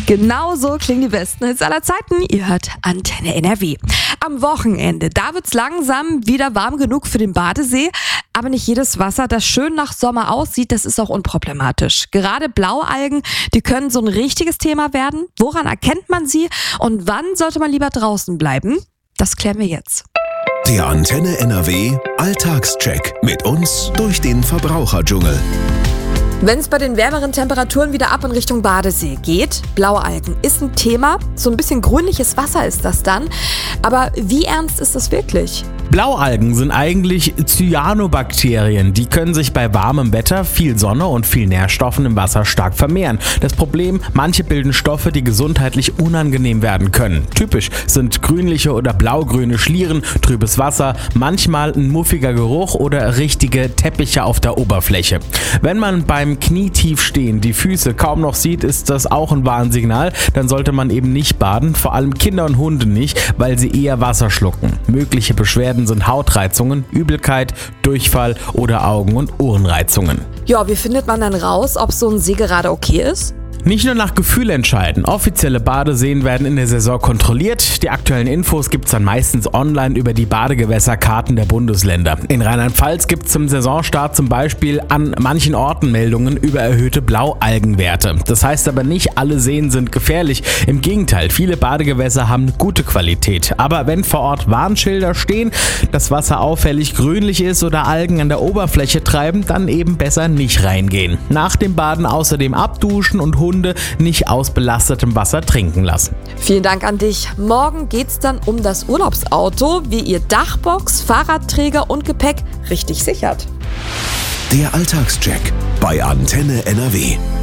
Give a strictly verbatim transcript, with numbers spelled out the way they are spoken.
Genau so klingen die besten Hits aller Zeiten. Ihr hört Antenne N R W. Am Wochenende, da wird's langsam wieder warm genug für den Badesee. Aber nicht jedes Wasser, das schön nach Sommer aussieht, das ist auch unproblematisch. Gerade Blaualgen, die können so ein richtiges Thema werden. Woran erkennt man sie? Und wann sollte man lieber draußen bleiben? Das klären wir jetzt. Der Antenne N R W Alltagscheck mit uns durch den Verbraucherdschungel. Wenn es bei den wärmeren Temperaturen wieder ab in Richtung Badesee geht, Blaualgen ist ein Thema. So ein bisschen grünliches Wasser ist das dann. Aber wie ernst ist das wirklich? Blaualgen sind eigentlich Cyanobakterien. Die können sich bei warmem Wetter, viel Sonne und viel Nährstoffen im Wasser stark vermehren. Das Problem, manche bilden Stoffe, die gesundheitlich unangenehm werden können. Typisch sind grünliche oder blaugrüne Schlieren, trübes Wasser, manchmal ein muffiger Geruch oder richtige Teppiche auf der Oberfläche. Wenn man beim Knietief stehen die Füße kaum noch sieht, ist das auch ein Warnsignal. Dann sollte man eben nicht baden, vor allem Kinder und Hunde nicht, weil sie eher Wasser schlucken. Mögliche Beschwerden sind Hautreizungen, Übelkeit, Durchfall oder Augen- und Ohrenreizungen. Ja, wie findet man dann raus, ob so ein See gerade okay ist? Nicht nur nach Gefühl entscheiden. Offizielle Badeseen werden in der Saison kontrolliert. Die aktuellen Infos gibt's dann meistens online über die Badegewässerkarten der Bundesländer. In Rheinland-Pfalz gibt's zum Saisonstart zum Beispiel an manchen Orten Meldungen über erhöhte Blaualgenwerte. Das heißt aber nicht, alle Seen sind gefährlich. Im Gegenteil, viele Badegewässer haben gute Qualität. Aber wenn vor Ort Warnschilder stehen, das Wasser auffällig grünlich ist oder Algen an der Oberfläche treiben, dann eben besser nicht reingehen. Nach dem Baden außerdem abduschen und Hunde nicht aus belastetem Wasser trinken lassen. Vielen Dank an dich. Morgen geht's dann um das Urlaubsauto, wie ihr Dachbox, Fahrradträger und Gepäck richtig sichert. Der Alltagscheck bei Antenne N R W.